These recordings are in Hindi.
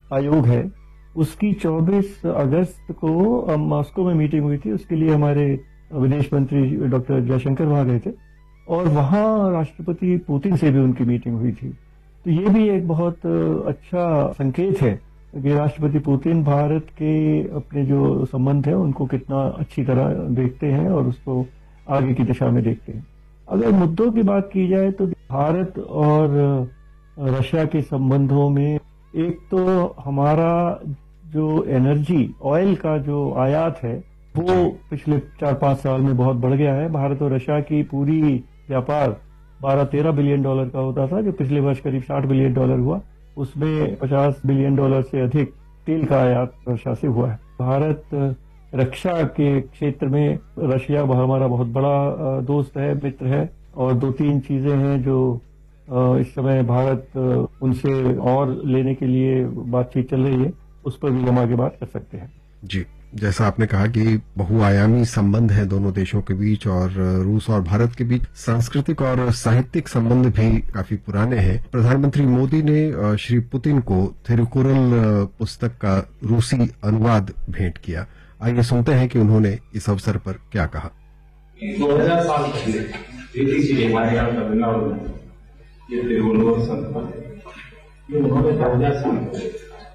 आयोग है, उसकी 24 अगस्त को मॉस्को में मीटिंग हुई थी। उसके लिए हमारे विदेश मंत्री डॉक्टर जयशंकर वहां गए थे और वहां राष्ट्रपति पुतिन से भी उनकी मीटिंग हुई थी। तो ये भी एक बहुत अच्छा संकेत है कि राष्ट्रपति पुतिन भारत के अपने जो संबंध है उनको कितना अच्छी तरह देखते हैं और उसको आगे की दिशा में देखते हैं। अगर मुद्दों की बात की जाए तो भारत और रशिया के संबंधों में एक तो हमारा जो एनर्जी ऑयल का जो आयात है वो पिछले 4-5 साल में बहुत बढ़ गया है। भारत और रशिया की पूरी व्यापार 12-13 बिलियन डॉलर का होता था, जो पिछले वर्ष करीब 60 बिलियन डॉलर हुआ। उसमें 50 बिलियन डॉलर से अधिक तेल का आयात रशिया से हुआ है। भारत रक्षा के क्षेत्र में रशिया हमारा बहुत बड़ा दोस्त है, मित्र है, और 2-3 चीजें हैं जो इस समय भारत उनसे और लेने के लिए बातचीत चल रही है, उस पर भी हम आगे बात कर सकते हैं। जी, जैसा आपने कहा कि बहुआयामी संबंध है दोनों देशों के बीच, और रूस और भारत के बीच सांस्कृतिक और साहित्यिक संबंध भी काफी पुराने हैं। प्रधानमंत्री मोदी ने श्री पुतिन को थिरुकुरल पुस्तक का रूसी अनुवाद भेंट किया। आइए सुनते हैं कि उन्होंने इस अवसर पर क्या कहा। 2000 साल पहले हमारे यहाँ तमिलनाडु में ये तिरुवल्लुवर संत थे। ये उन्होंने 2000 साल पहले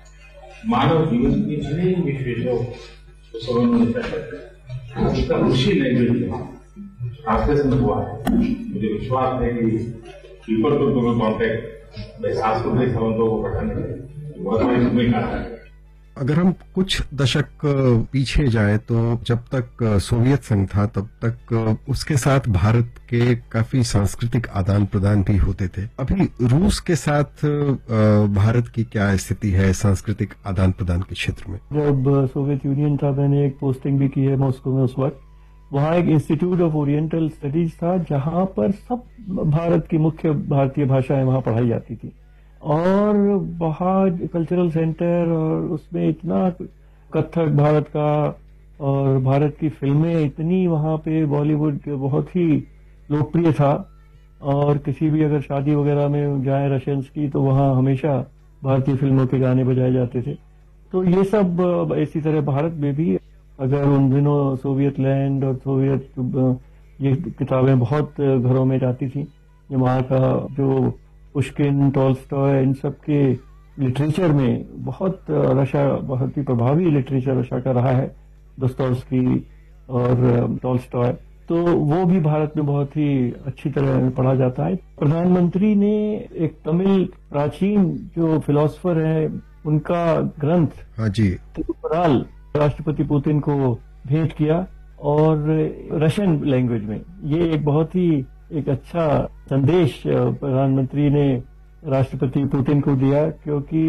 मानव जीवन की जितने विशेषों को समझने चाहिए, उसका ऋषि लैंग्वेज में ट्रांसलेशन हुआ है। मुझे विश्वास है कि पीपल टू पीपल कॉन्टेक्ट में सांस्कृतिक संबंधों को बढ़ाने में बहुत बड़ी भूमिका है। अगर हम कुछ दशक पीछे जाएं तो जब तक सोवियत संघ था तब तक उसके साथ भारत के काफी सांस्कृतिक आदान प्रदान भी होते थे। अभी रूस के साथ भारत की क्या स्थिति है सांस्कृतिक आदान प्रदान के क्षेत्र में? जब सोवियत यूनियन था, मैंने एक पोस्टिंग भी की है मॉस्को में। उस वक्त वहाँ एक इंस्टीट्यूट ऑफ ओरिएंटल स्टडीज था जहाँ पर सब भारत की मुख्य भारतीय भाषाएं वहाँ पढ़ाई जाती थी, और वहाँ कल्चरल सेंटर, और उसमें इतना कथक भारत का और भारत की फिल्में इतनी, वहाँ पे बॉलीवुड बहुत ही लोकप्रिय था। और किसी भी अगर शादी वगैरह में जाए रशियंस की तो वहाँ हमेशा भारतीय फिल्मों के गाने बजाए जाते थे। तो ये सब इसी तरह भारत में भी, अगर उन दिनों सोवियत लैंड और सोवियत ये किताबें बहुत घरों में जाती थी। ये वहाँ का जो पुश्किन, टॉल्स्टॉय, इन सब के लिटरेचर में बहुत रशिया बहुत ही प्रभावी लिटरेचर रशिया का रहा है, दोस्तोयेव्स्की और टॉल्स्टॉय। तो वो भी भारत में बहुत ही अच्छी तरह पढ़ा जाता है। प्रधानमंत्री ने एक तमिल प्राचीन जो फिलोसफर है उनका ग्रंथ तिरुकुराल राष्ट्रपति पुतिन को भेंट किया, और रशियन लैंग्वेज में। ये एक बहुत ही एक अच्छा संदेश प्रधानमंत्री ने राष्ट्रपति पुतिन को दिया, क्योंकि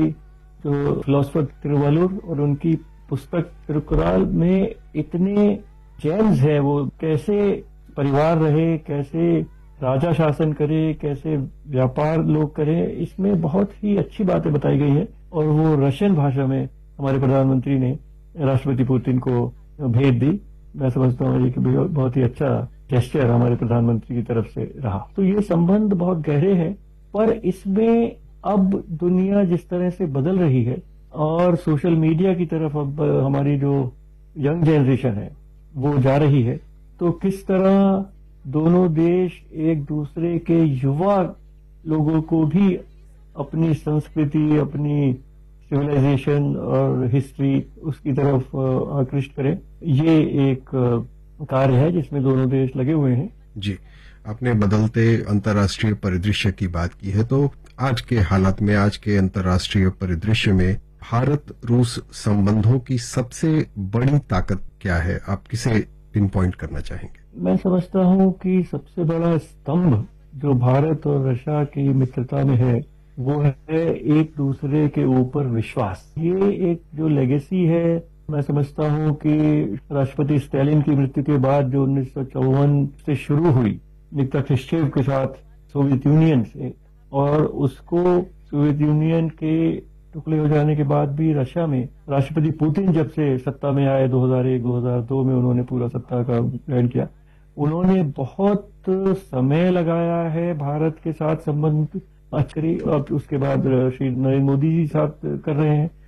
जो फिलोसफर तिरुवल्लुवर और उनकी पुस्तक तिरुकुराल में इतने जेम्स है, वो कैसे परिवार रहे, कैसे राजा शासन करे, कैसे व्यापार लोग करें, इसमें बहुत ही अच्छी बातें बताई गई है। और वो रशियन भाषा में हमारे प्रधानमंत्री ने राष्ट्रपति पुतिन को भेंट दी। मैं समझता हूँ कि बहुत ही अच्छा जेस्चर हमारे प्रधानमंत्री की तरफ से रहा। तो ये संबंध बहुत गहरे हैं, पर इसमें अब दुनिया जिस तरह से बदल रही है और सोशल मीडिया की तरफ अब हमारी जो यंग जनरेशन है वो जा रही है, तो किस तरह दोनों देश एक दूसरे के युवा लोगों को भी अपनी संस्कृति, अपनी सिविलाइजेशन और हिस्ट्री उसकी तरफ आकृष्ट करें, ये एक कार्य है जिसमें दोनों देश लगे हुए हैं। जी, आपने बदलते अंतर्राष्ट्रीय परिदृश्य की बात की है, तो आज के हालात में, आज के अंतर्राष्ट्रीय परिदृश्य में भारत रूस संबंधों की सबसे बड़ी ताकत क्या है? आप किसे पिन पॉइंट करना चाहेंगे? मैं समझता हूँ कि सबसे बड़ा स्तंभ जो भारत और रशिया की मित्रता में है वो है एक दूसरे के ऊपर विश्वास। ये एक जो लेगेसी है, मैं समझता हूँ कि राष्ट्रपति स्टालिन की मृत्यु के बाद जो 1954 से शुरू हुई निकिता ख्रुश्चेव के साथ सोवियत यूनियन से, और उसको सोवियत यूनियन के टुकड़े हो जाने के बाद भी रशिया में राष्ट्रपति पुतिन जब से सत्ता में आए 2001-2002 में उन्होंने पूरा सत्ता का ग्रहण किया। उन्होंने बहुत समय लगाया है भारत के साथ संबंध अच्छे, अब उसके बाद श्री नरेंद्र मोदी जी साथ कर रहे हैं।